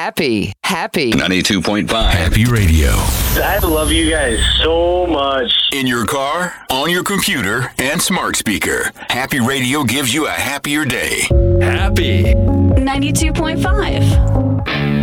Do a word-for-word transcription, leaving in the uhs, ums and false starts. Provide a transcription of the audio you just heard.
Happy, happy. ninety-two point five Happy Radio. I love you guys so much. In your car, on your computer, and smart speaker. Happy Radio gives you a happier day. Happy ninety-two point five